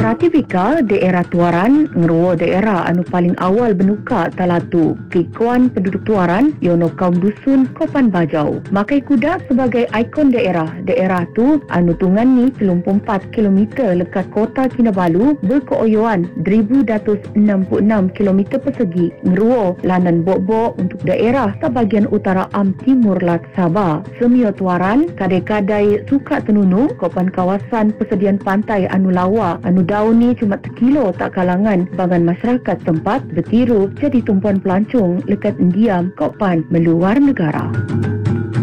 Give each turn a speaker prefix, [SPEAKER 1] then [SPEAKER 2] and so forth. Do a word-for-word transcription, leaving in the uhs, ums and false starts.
[SPEAKER 1] Prativika daerah Tuaran ngeruo daerah anu paling awal benuka talatu kekuan penduduk Tuaran yono kaum dusun Kopan Bajau. Makai Kuda sebagai ikon daerah. Daerah tu anu tungan ni tiga puluh empat kilometer lekat kota Kinabalu berkeoyoan seribu dua ratus enam puluh enam kilometer persegi. Ngeruo lanan bok-bok untuk daerah sebahagian utara Am Timur Lat Sabah. Semio Tuaran kadai-kadai suka tenunu Kopan kawasan persediaan pantai anu lawa anu daun ni cuma terkilo tak kalangan bangan masyarakat tempat bertiru jadi tumpuan pelancong lekat endiam Kopan meluar negara.